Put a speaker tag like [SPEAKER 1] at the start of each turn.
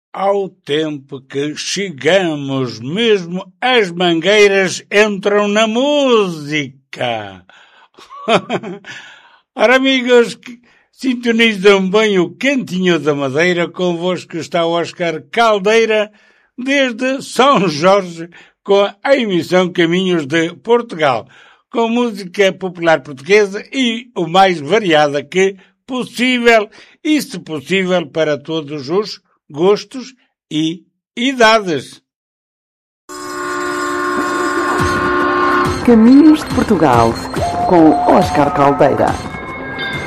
[SPEAKER 1] Ao tempo que chegamos, mesmo as mangueiras entram na música. Ora, amigos, que sintonizam bem o Cantinho da Madeira. Convosco está o Oscar Caldeira, desde São Jorge, com a emissão Caminhos de Portugal, com música popular portuguesa e o mais variada que possível, e se possível para todos os gostos e idades.
[SPEAKER 2] Caminhos de Portugal, com Oscar Caldeira.